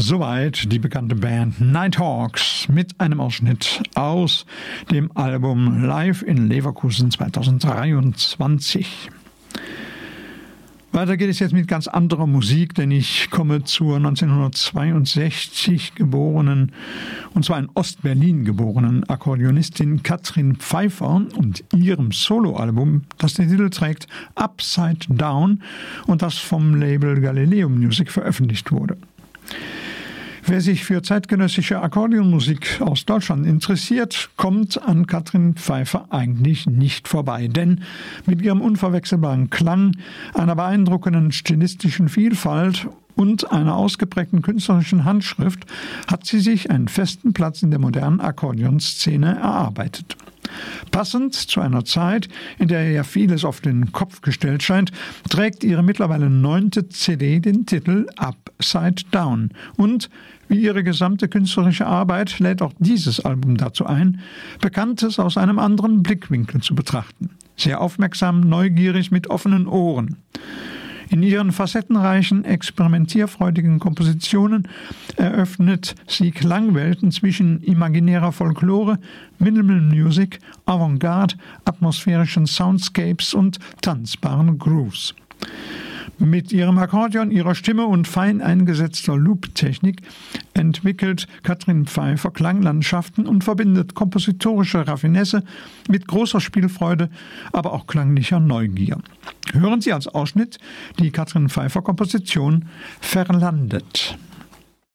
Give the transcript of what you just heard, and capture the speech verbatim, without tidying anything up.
Soweit die bekannte Band Nighthawks mit einem Ausschnitt aus dem Album Live in Leverkusen zweitausenddreiundzwanzig. Weiter geht es jetzt mit ganz anderer Musik, denn ich komme zur neunzehnhundertzweiundsechzig geborenen, und zwar in Ostberlin geborenen Akkordeonistin Katrin Pfeiffer und ihrem Soloalbum, das den Titel trägt Upside Down und das vom Label Galileo Music veröffentlicht wurde. Wer sich für zeitgenössische Akkordeonmusik aus Deutschland interessiert, kommt an Katrin Pfeiffer eigentlich nicht vorbei. Denn mit ihrem unverwechselbaren Klang, einer beeindruckenden stilistischen Vielfalt und einer ausgeprägten künstlerischen Handschrift hat sie sich einen festen Platz in der modernen Akkordeonszene erarbeitet. Passend zu einer Zeit, in der ja vieles auf den Kopf gestellt scheint, trägt ihre mittlerweile neunte C D den Titel Upside Down. Und wie ihre gesamte künstlerische Arbeit lädt auch dieses Album dazu ein, Bekanntes aus einem anderen Blickwinkel zu betrachten. Sehr aufmerksam, neugierig, mit offenen Ohren. In ihren facettenreichen, experimentierfreudigen Kompositionen eröffnet sie Klangwelten zwischen imaginärer Folklore, Minimal Music, Avantgarde, atmosphärischen Soundscapes und tanzbaren Grooves. Mit ihrem Akkordeon, ihrer Stimme und fein eingesetzter Loop-Technik entwickelt Katrin Pfeiffer Klanglandschaften und verbindet kompositorische Raffinesse mit großer Spielfreude, aber auch klanglicher Neugier. Hören Sie als Ausschnitt die Katrin Pfeiffer Komposition Verlandet.